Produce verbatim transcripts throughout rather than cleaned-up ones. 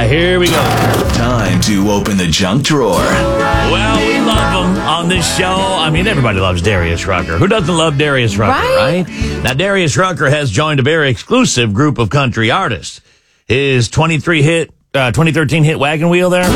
here we go. Time to open the junk drawer. Well, we love him on this show. I mean, everybody loves Darius Rucker. Who doesn't love Darius Rucker, right? right? Now, Darius Rucker has joined a very exclusive group of country artists. His twenty-three hit, uh, twenty thirteen hit Wagon Wheel there.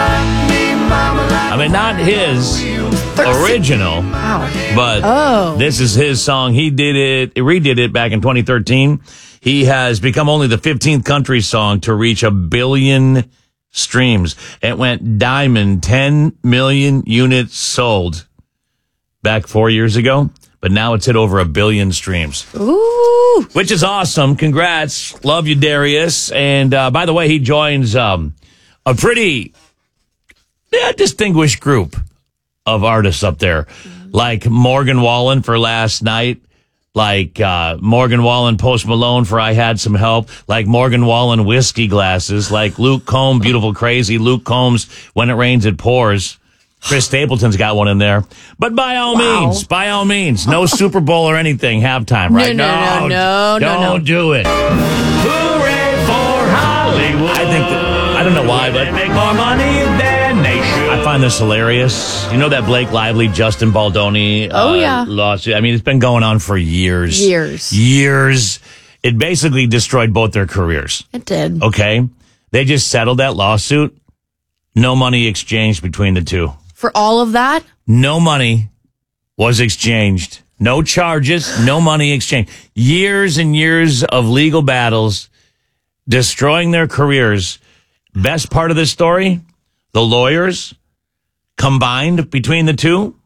I mean, not his original, wow. but oh. this is his song. He did it, redid it back in twenty thirteen. He has become only the fifteenth country song to reach a billion streams. It went diamond, ten million units sold back four years ago, but now it's hit over a billion streams. Ooh. Which is awesome. Congrats. Love you, Darius. And uh, by the way, he joins um, a pretty yeah, distinguished group of artists up there, like Morgan Wallen for Last Night, like uh, Morgan Wallen, Post Malone for I Had Some Help, like Morgan Wallen, Whiskey Glasses, like Luke Combs, Beautiful Crazy, Luke Combs, When It Rains, It Pours. Chris Stapleton's got one in there. But by all wow. means, by all means, no Super Bowl or anything, halftime, right? No, no, no, no, Don't no, no. do it. Hooray for Hollywood. I think that, I don't know why, but make more money than they should. I find this hilarious. You know that Blake Lively, Justin Baldoni oh, uh, yeah. lawsuit? I mean, it's been going on for years. Years. Years. It basically destroyed both their careers. It did. Okay? They just settled that lawsuit. No money exchanged between the two. For all of that? No money was exchanged. No charges, no money exchanged. Years and years of legal battles, destroying their careers. Best part of this story, the lawyers combined between the two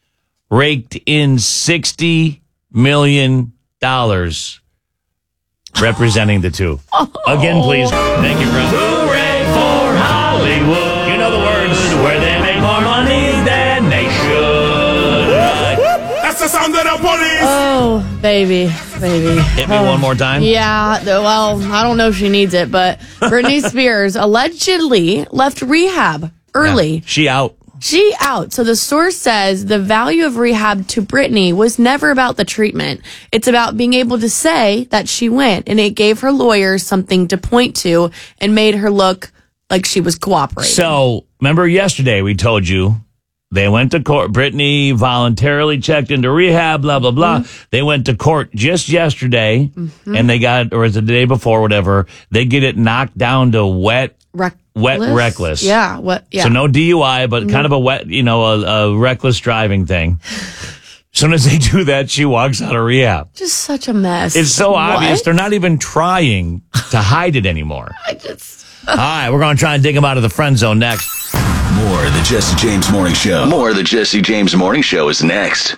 raked in sixty million dollars representing the two. Again, please. Thank you, friend. Hooray for Hollywood. You know the words. Where they make more money than they should. That's the sound of the police. Oh, baby, baby. Hit me oh. one more time. Yeah, the- well, I don't know if she needs it, but Britney Spears allegedly left rehab early. Yeah, she out. She out. So the source says the value of rehab to Britney was never about the treatment. It's about being able to say that she went, and it gave her lawyers something to point to and made her look like she was cooperating. So, remember yesterday we told you they went to court. Britney voluntarily checked into rehab, blah, blah, blah. Mm-hmm. They went to court just yesterday, mm-hmm. and they got, or is it the day before, whatever, they get it knocked down to wet, Reckless? wet reckless. Yeah. What? Yeah. So no D U I, but kind of a wet, you know, a, a reckless driving thing. As soon as they do that, she walks out of rehab. Just such a mess. It's so What? obvious. They're not even trying to hide it anymore. I just... All right, we're going to try and dig him out of the friend zone next. More of the Jesse James Morning Show. More of the Jesse James Morning Show is next.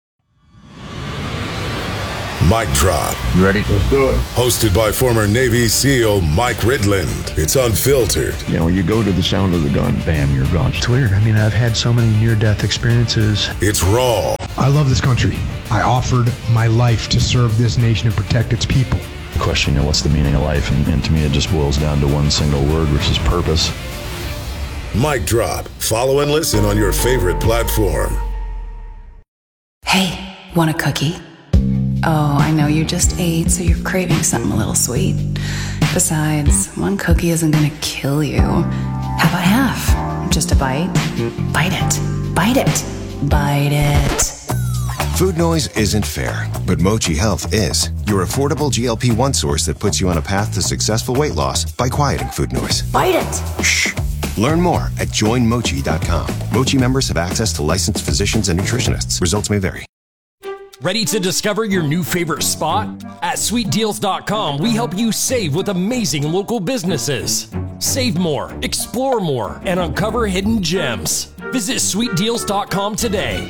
Mic Drop. You ready? Let's do it. Hosted by former Navy SEAL Mike Ridland. It's unfiltered. You know, you go to the sound of the gun, bam, you're gone. It's weird. I mean, I've had so many near-death experiences. It's raw. I love this country. I offered my life to serve this nation and protect its people. Question, you know, what's the meaning of life? And, and to me, it just boils down to one single word, which is purpose. Mic Drop. Follow and listen on your favorite platform. Hey, want a cookie? Oh, I know you just ate, so you're craving something a little sweet. Besides, one cookie isn't gonna kill you. How about half? Just a bite? Bite it. Bite it. Bite it. Food noise isn't fair, but Mochi Health is. Your affordable G L P one source that puts you on a path to successful weight loss by quieting food noise. Bite it. Shh. Learn more at join mochi dot com. Mochi members have access to licensed physicians and nutritionists. Results may vary. Ready to discover your new favorite spot? At sweet deals dot com, we help you save with amazing local businesses. Save more, explore more, and uncover hidden gems. Visit sweet deals dot com today.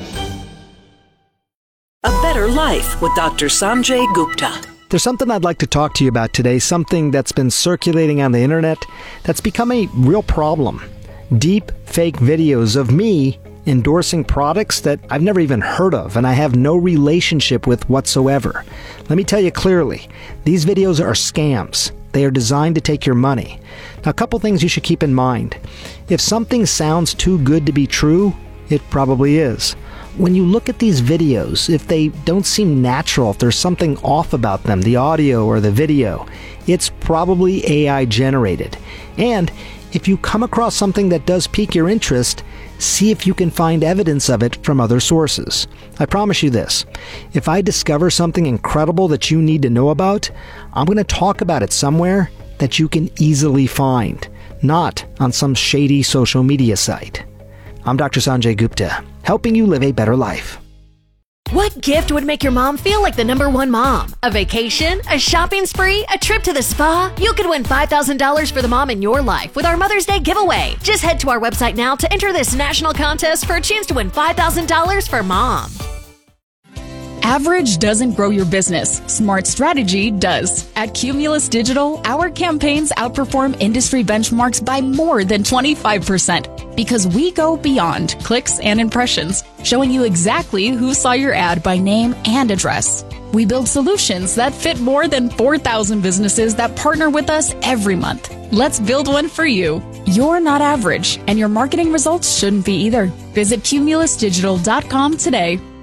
A Better Life with Doctor Sanjay Gupta. There's something I'd like to talk to you about today, something that's been circulating on the internet that's become a real problem. Deep fake videos of me endorsing products that I've never even heard of and I have no relationship with whatsoever. Let me tell you clearly, these videos are scams. They are designed to take your money. Now, a couple things you should keep in mind. If something sounds too good to be true, it probably is. when you look at these videos, if they don't seem natural, if there's something off about them, the audio or the video, it's probably A I generated. And if you come across something that does pique your interest, see if you can find evidence of it from other sources. I promise you this, if I discover something incredible that you need to know about, I'm going to talk about it somewhere that you can easily find, not on some shady social media site. I'm Doctor Sanjay Gupta, helping you live a better life. What gift would make your mom feel like the number one mom? A vacation? A shopping spree? A trip to the spa? You could win five thousand dollars for the mom in your life with our Mother's Day giveaway. Just head to our website now to enter this national contest for a chance to win five thousand dollars for mom. Average doesn't grow your business. Smart strategy does. At Cumulus Digital, our campaigns outperform industry benchmarks by more than twenty-five percent because we go beyond clicks and impressions, showing you exactly who saw your ad by name and address. We build solutions that fit more than four thousand businesses that partner with us every month. Let's build one for you. You're not average, and your marketing results shouldn't be either. Visit cumulus digital dot com today.